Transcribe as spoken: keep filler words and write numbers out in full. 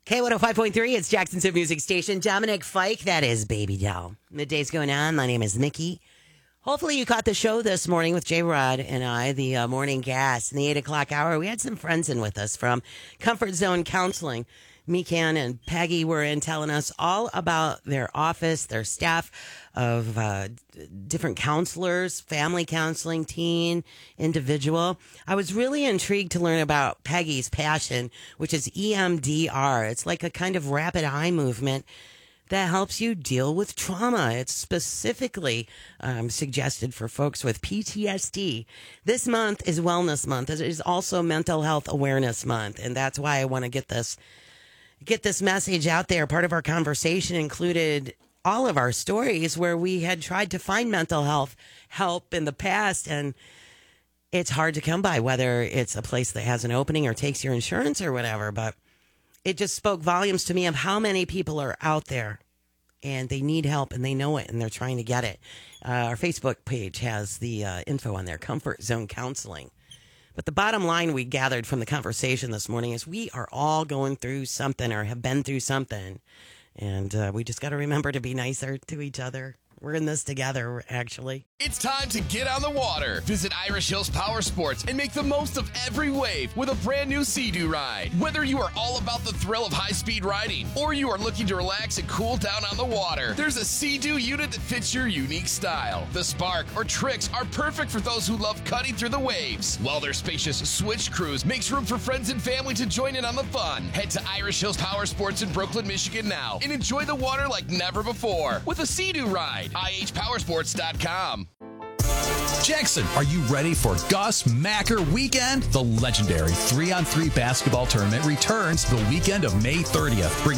K one oh five point three, it's Jackson's Hit Music Station. Dominic Fike, that is Baby Doll. Midday's going on. My name is Nikki. Hopefully you caught the show this morning with J. Rod and I, the uh, morning gas in the eight o'clock hour. We had some friends in with us from Comfort Zone Counseling. Meekan and Peggy were in telling us all about their office, their staff of uh, different counselors, family counseling, teen, individual. I was really intrigued to learn about Peggy's passion, which is E M D R. It's like a kind of rapid eye movement that helps you deal with trauma. It's specifically um, suggested for folks with P T S D. This month is Wellness Month. It is also Mental Health Awareness Month, and that's why I want to get this get this message out there. Part of our conversation included all of our stories where we had tried to find mental health help in the past, and it's hard to come by, whether it's a place that has an opening or takes your insurance or whatever. But it just spoke volumes to me of how many people are out there and they need help and they know it and they're trying to get it. Uh, our Facebook page has the uh, info on there, Comfort Zone Counseling. But the bottom line we gathered from the conversation this morning is we are all going through something or have been through something. And uh, we just got to remember to be nicer to each other. We're in this together, actually. It's time to get on the water. Visit Irish Hills Power Sports and make the most of every wave with a brand new Sea-Doo ride. Whether you are all about the thrill of high-speed riding or you are looking to relax and cool down on the water, there's a Sea-Doo unit that fits your unique style. The Spark or Trix are perfect for those who love cutting through the waves, while their spacious Switch Cruise makes room for friends and family to join in on the fun. Head to Irish Hills Power Sports in Brooklyn, Michigan now and enjoy the water like never before with a Sea-Doo ride. I H powersports dot com. Jackson, are you ready for Gus Macker Weekend? The legendary three on three basketball tournament returns the weekend of May thirtieth, bringing